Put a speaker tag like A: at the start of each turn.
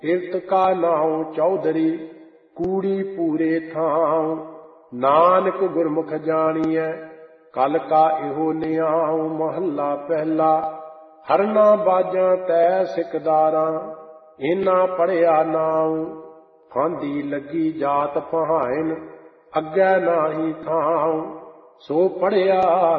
A: इर्त का नाउ चौधरी कूड़ी पूरे थाऊ। नानक गुरमुख जानिए कल का इहो नियाऊ। महला पहला। हरना बाजा तै सिकदारा इना पढ़िया नाऊ। फांदी लगी जात पहाइन अग्गै नाही थाऊ। सो पढ़िया